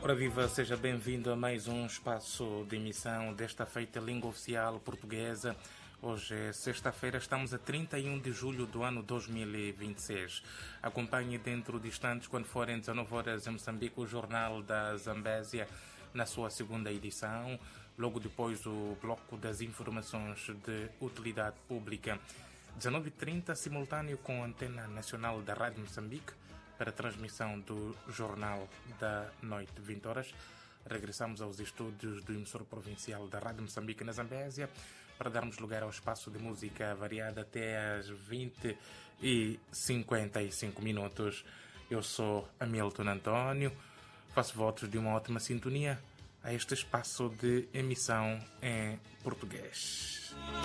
Ora viva, seja bem-vindo a mais um espaço de emissão desta feita língua oficial portuguesa. Hoje é sexta-feira, estamos a 31 de julho do ano 2026. Acompanhe dentro de instantes, quando forem 19 horas em Moçambique, o Jornal da Zambésia na sua segunda edição. Logo depois o bloco das informações de utilidade pública. 19h30, simultâneo com a Antena Nacional da Rádio Moçambique, para a transmissão do Jornal da Noite, 20 horas. Regressamos aos estúdios do emissor provincial da Rádio Moçambique na Zambésia para darmos lugar ao espaço de música variada até às 20h55. Eu sou Hamilton António, faço votos de uma ótima sintonia a este espaço de emissão em português.